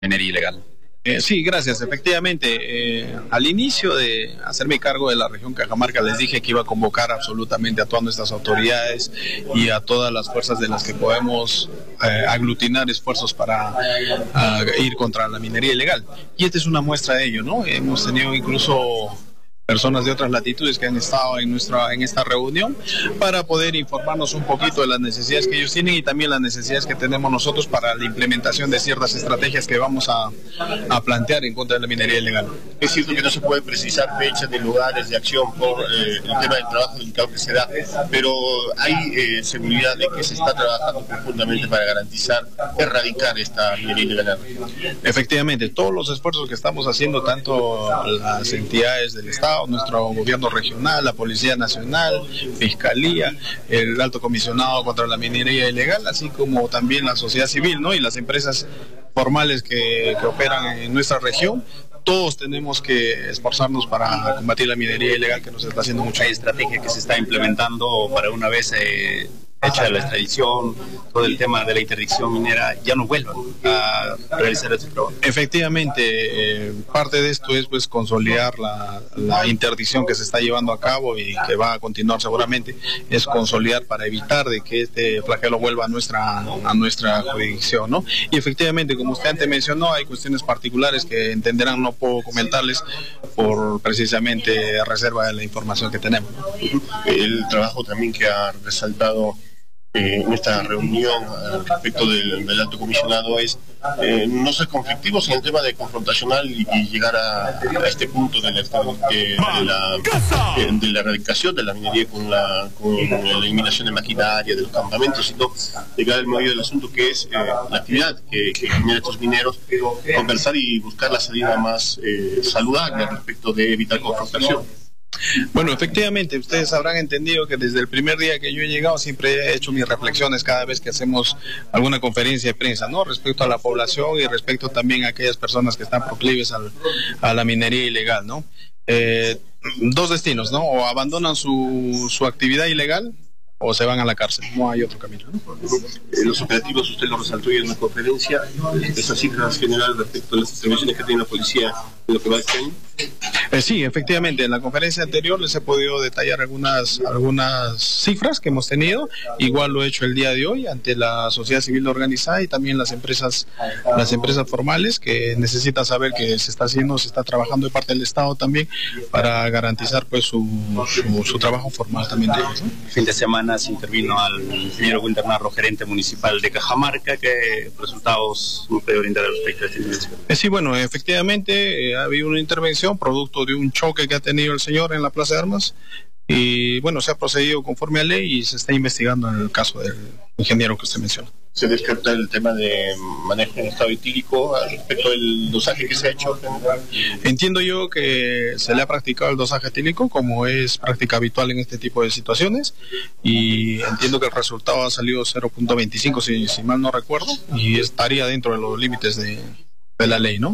minería ilegal. Sí, gracias. Efectivamente, al inicio de hacerme cargo de la región Cajamarca les dije que iba a convocar absolutamente a todas nuestras autoridades y a todas las fuerzas de las que podemos aglutinar esfuerzos para ir contra la minería ilegal. Y esta es una muestra de ello, ¿no? Hemos tenido incluso personas de otras latitudes que han estado en esta reunión para poder informarnos un poquito de las necesidades que ellos tienen y también las necesidades que tenemos nosotros para la implementación de ciertas estrategias que vamos a plantear en contra de la minería ilegal. Es cierto que no se puede precisar fechas de lugares de acción por el tema del trabajo delicado que se da, pero hay seguridad de que se está trabajando profundamente para garantizar, erradicar esta minería ilegal. Efectivamente, todos los esfuerzos que estamos haciendo, tanto las entidades del Estado, nuestro gobierno regional, la Policía Nacional, Fiscalía, el Alto Comisionado contra la Minería Ilegal, así como también la sociedad civil, ¿no? Y las empresas formales que operan en nuestra región, todos tenemos que esforzarnos para combatir la minería ilegal que nos está haciendo mucha estrategia que se está implementando para una vez hecha la extradición, todo el tema de la interdicción minera, ya no vuelvan a realizar este trabajo. Efectivamente, parte de esto es pues consolidar la interdicción que se está llevando a cabo y que va a continuar seguramente, es consolidar para evitar de que este flagelo vuelva a nuestra jurisdicción, ¿no? Y efectivamente, como usted antes mencionó, hay cuestiones particulares que entenderán, no puedo comentarles por precisamente reserva de la información que tenemos, ¿no? El trabajo también que ha resaltado en esta reunión respecto del alto comisionado es no ser conflictivos en el tema de confrontacional y llegar a este punto de la erradicación de la minería con la eliminación de maquinaria de los campamentos, sino llegar al medio del asunto que es la actividad que generan estos mineros, conversar y buscar la salida más saludable respecto de evitar confrontación. Bueno, efectivamente, ustedes habrán entendido que desde el primer día que yo he llegado siempre he hecho mis reflexiones cada vez que hacemos alguna conferencia de prensa, ¿no? Respecto a la población y respecto también a aquellas personas que están proclives a la minería ilegal, ¿no? Dos destinos, ¿no? O abandonan su actividad ilegal o se van a la cárcel, no hay otro camino, ¿no? Los operativos, usted lo resaltó en una conferencia, esas cifras generales respecto a las intervenciones que tiene la policía en lo que va este año. Sí, efectivamente, en la conferencia anterior les he podido detallar algunas cifras que hemos tenido, igual lo he hecho el día de hoy ante la sociedad civil organizada y también las empresas formales que necesitan saber que se está trabajando de parte del Estado también para garantizar pues su trabajo formal también de ellos, ¿no? Fin de semana se intervino al ingeniero Wilder Narro, gerente municipal de Cajamarca. ¿Qué resultados nos puede brindar al respecto de esta intervención? Sí, bueno, efectivamente ha habido una intervención producto de un choque que ha tenido el señor en la Plaza de Armas y bueno, se ha procedido conforme a ley y se está investigando en el caso del ingeniero que usted menciona. Se descarta el tema de manejo en estado etílico respecto del dosaje que se ha hecho. Entiendo yo que se le ha practicado el dosaje etílico como es práctica habitual en este tipo de situaciones y entiendo que el resultado ha salido 0.25 si mal no recuerdo y estaría dentro de los límites de la ley, ¿no?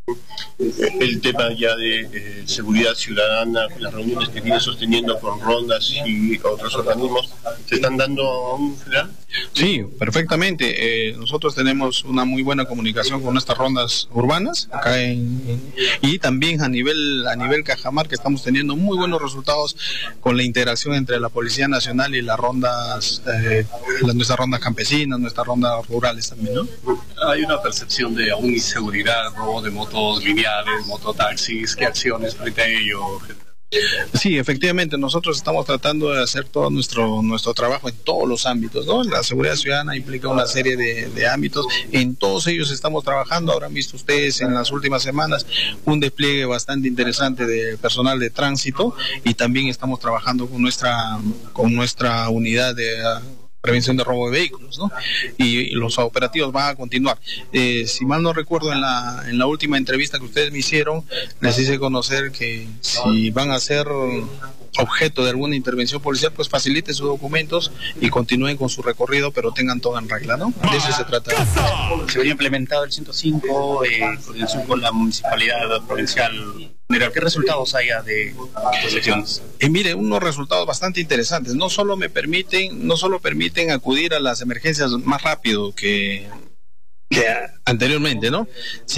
El tema ya de seguridad ciudadana, las reuniones que viene sosteniendo con rondas y otros organismos, ¿se están dando aún, general? Sí, perfectamente. Nosotros tenemos una muy buena comunicación con nuestras rondas urbanas acá y también a nivel Cajamarca estamos teniendo muy buenos resultados con la interacción entre la Policía Nacional y las rondas, nuestras rondas campesinas, nuestras rondas rurales también, ¿no? Hay una percepción de aún inseguridad, robo de motos lineales, mototaxis. ¿Qué acciones frente a ello? Sí, efectivamente, nosotros estamos tratando de hacer todo nuestro trabajo en todos los ámbitos, ¿no? La seguridad ciudadana implica una serie de ámbitos, en todos ellos estamos trabajando. Habrán visto ustedes en las últimas semanas un despliegue bastante interesante de personal de tránsito y también estamos trabajando con nuestra unidad de prevención de robo de vehículos, ¿no? Y los operativos van a continuar. Si mal no recuerdo, en la última entrevista que ustedes me hicieron, les hice conocer que si van a ser objeto de alguna intervención policial, pues faciliten sus documentos y continúen con su recorrido, pero tengan todo en regla, ¿no? De eso se trata. Se habría implementado el 105, coordinación con la municipalidad provincial. Mira, ¿qué resultados haya de estas acciones? Mire, unos resultados bastante interesantes. No solo permiten acudir a las emergencias más rápido, que anteriormente, ¿no?